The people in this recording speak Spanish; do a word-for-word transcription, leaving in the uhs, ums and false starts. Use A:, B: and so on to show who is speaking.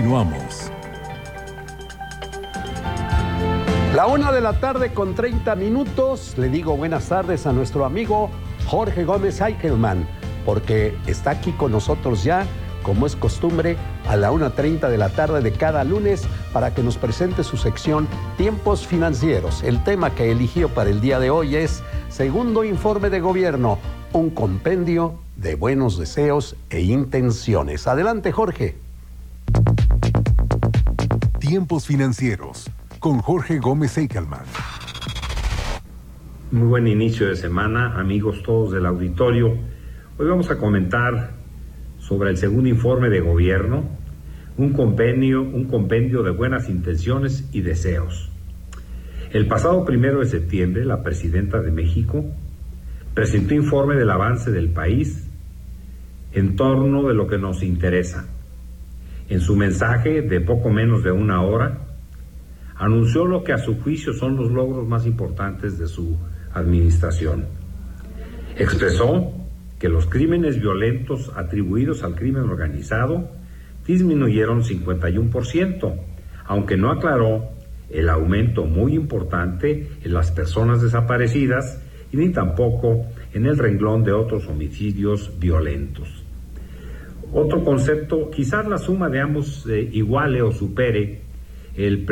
A: Continuamos.
B: La una de la tarde con treinta minutos. Le digo buenas tardes a nuestro amigo Jorge Gómez Eichelman, porque está aquí con nosotros ya, como es costumbre, a la una treinta de la tarde de cada lunes para que nos presente su sección Tiempos Financieros. El tema que eligió para el día de hoy es Segundo Informe de Gobierno, un compendio de buenos deseos e intenciones. Adelante, Jorge.
A: Tiempos Financieros con Jorge Gómez Eichelman.
C: Muy buen inicio de semana, amigos todos del auditorio. Hoy vamos a comentar sobre el segundo informe de gobierno, un compendio, un compendio de buenas intenciones y deseos. El pasado primero de septiembre, la presidenta de México presentó informe del avance del país en torno de lo que nos interesa. En su mensaje de poco menos de una hora, anunció lo que a su juicio son los logros más importantes de su administración. Expresó que los crímenes violentos atribuidos al crimen organizado disminuyeron cincuenta y uno por ciento, aunque no aclaró el aumento muy importante en las personas desaparecidas y ni tampoco en el renglón de otros homicidios violentos. Otro concepto, quizás la suma de ambos eh, iguale o supere el